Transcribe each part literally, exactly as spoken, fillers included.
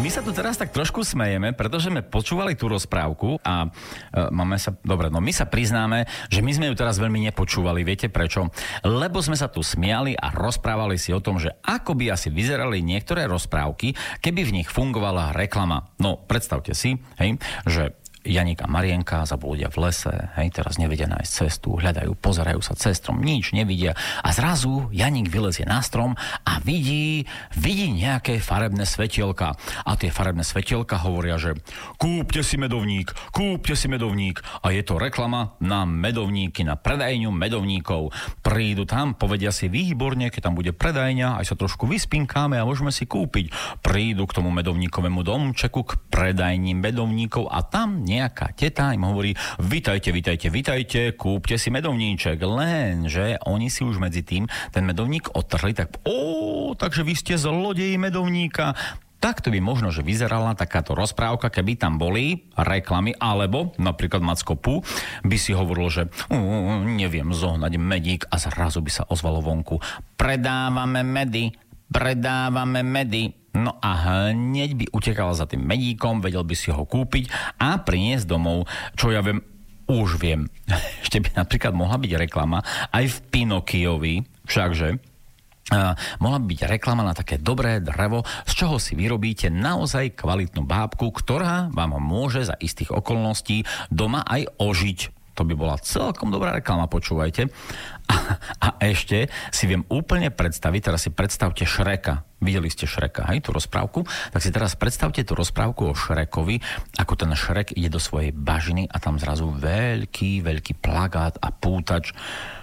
My sa tu teraz tak trošku smejeme, pretože sme počúvali tú rozprávku a e, máme sa... Dobre, no my sa priznáme, že my sme ju teraz veľmi nepočúvali. Viete prečo? Lebo sme sa tu smiali a rozprávali si o tom, že ako by asi vyzerali niektoré rozprávky, keby v nich fungovala reklama. No, predstavte si, hej, že Janík a Marienka zabúdia v lese, hej, teraz nevedia nájsť cestu, hľadajú, pozerajú sa cez strom, nič nevidia a zrazu Janík vylezie na strom a vidí, vidí nejaké farebné svetielka. A tie farebné svetielka hovoria, že kúpte si medovník, kúpte si medovník. A je to reklama na medovníky, na predajňu medovníkov. Prídu tam, povedia si výborne, keď tam bude predajňa, aj sa trošku vyspinkáme a môžeme si kúpiť. Prídu k tomu medovníkovému domčeku, k predajni medovníkov a tam nejaká teta im hovorí, vitajte, vitajte, vitajte, kúpte si medovníček. Lenže oni si už medzi tým ten medovník otrhli, tak ó, takže vy ste zlodeji medovníka. Takto by možno, že vyzerala takáto rozprávka, keby tam boli reklamy, alebo napríklad Macko Pú by si hovoril, že uh, neviem zohnať medík a zrazu by sa ozvalo vonku. Predávame medy, predávame medy. No a hneď by utekala za tým medíkom, vedel by si ho kúpiť a priniesť domov. Čo ja viem, už viem. Ešte by napríklad mohla byť reklama aj v Pinokiovi, všakže. Uh, mohla byť reklama na také dobré drevo, z čoho si vyrobíte naozaj kvalitnú bábku, ktorá vám môže za istých okolností doma aj ožiť. To by bola celkom dobrá reklama, počúvajte. A, a ešte si viem úplne predstaviť, teraz si predstavte Šreka. Videli ste Šreka, hej, tú rozprávku? Tak si teraz predstavte tú rozprávku o Šrekovi, ako ten Šrek ide do svojej bažiny a tam zrazu veľký, veľký plagát a pútač.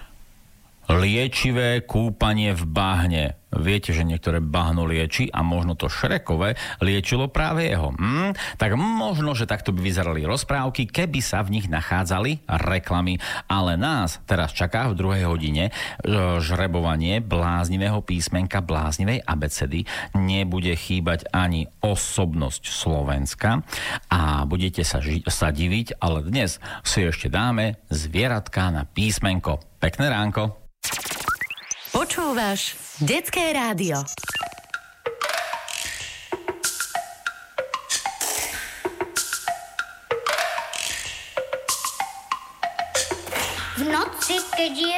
Liečivé kúpanie v bahne. Viete, že niektoré bahno lieči a možno to Šrekové liečilo práve jeho. Hm? Tak možno, že takto by vyzerali rozprávky, keby sa v nich nachádzali reklamy. Ale nás teraz čaká v druhej hodine žrebovanie bláznivého písmenka, bláznivej abecedy. Nebude chýbať ani osobnosť Slovenska a budete sa, ži- sa diviť, ale dnes si ešte dáme zvieratka na písmenko. Pekné ránko. Počúvaš Detské rádio. V noci, keď je